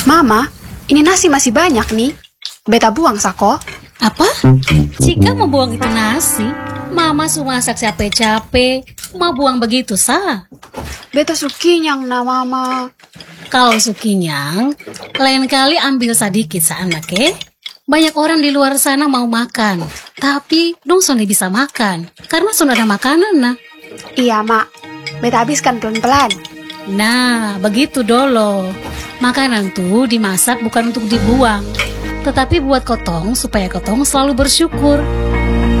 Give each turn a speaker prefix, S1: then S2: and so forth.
S1: Mama, ini nasi masih banyak nih. Beta buang, Sako.
S2: Apa? Jika mau buang itu nasi, Mama sudah masak capek-capek, mau buang begitu sah.
S1: Beta sukinyang na, Mama.
S2: Kalau sukinyang, lain kali ambil sedikit anak, Banyak orang di luar sana mau makan, tapi dong sudah bisa makan, karena sudah ada makanan, nah.
S1: Iya, Mak. Beta habiskan pelan-pelan.
S2: Nah, begitu dolo. Makanan tuh dimasak bukan untuk dibuang, tetapi buat kotong supaya kotong selalu bersyukur.